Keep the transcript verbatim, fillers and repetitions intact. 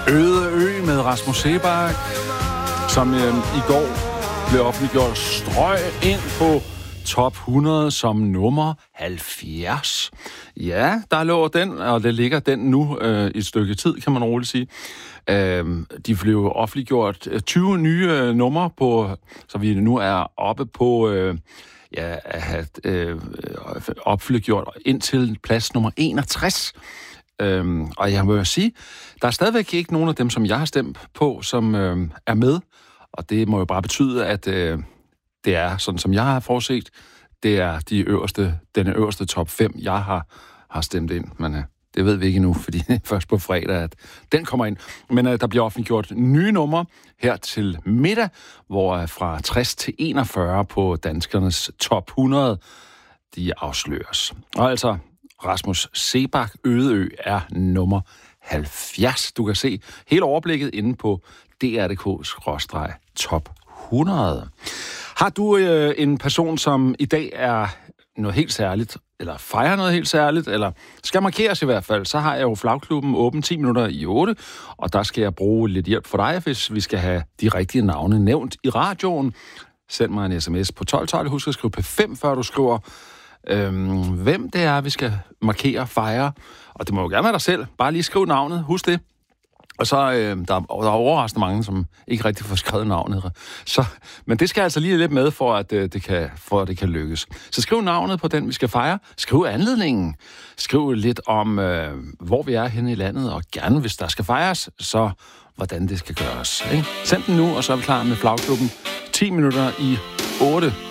Øde Ø med Rasmus Seebach, som øh, i går blev offentliggjort, strøg ind på top hundrede som nummer halvfjerds. Ja, der lå den, og det ligger den nu øh, i et stykke tid, kan man roligt sige. Øh, de blev offentliggjort tyve nye øh, numre på, så vi nu er oppe på øh, ja, at have øh, offentliggjort indtil plads nummer enogtres. Øhm, og jeg må jo sige, der er stadigvæk ikke nogen af dem, som jeg har stemt på, som øh, er med. Og det må jo bare betyde, at øh, det er sådan, som jeg har forudset. Det er de øverste, den øverste top fem, jeg har, har stemt ind. Men øh, det ved vi ikke endnu, fordi det er først på fredag, at den kommer ind. Men øh, der bliver offentliggjort nye numre her til middag, hvor øh, fra tres til enogfyrre på danskernes top hundrede, de afsløres. Og altså, Rasmus Seebach, Øde Ø, er nummer halvfjerds. Du kan se hele overblikket inde på d r punktum d k skråstreg top hundrede. Har du øh, en person, som i dag er noget helt særligt, eller fejrer noget helt særligt, eller skal markeres i hvert fald, så har jeg jo Flagklubben åben ti minutter i otte, og der skal jeg bruge lidt hjælp for dig, hvis vi skal have de rigtige navne nævnt i radioen. Send mig en sms på tolv tolv. Husk at skrive P fem, før du skriver Øhm, hvem det er, vi skal markere, fejre. Og det må jo gerne være dig selv. Bare lige skriv navnet. Husk det. Og så øh, der, der er overraskende mange, som ikke rigtig får skrevet navnet. Så, men det skal altså lige lidt med, for at, øh, det kan, for at det kan lykkes. Så skriv navnet på den, vi skal fejre. Skriv anledningen. Skriv lidt om, øh, hvor vi er henne i landet. Og gerne, hvis der skal fejres, så hvordan det skal gøres. Ikke? Send den nu, og så er vi klar med Flagklubben. ti minutter i otte.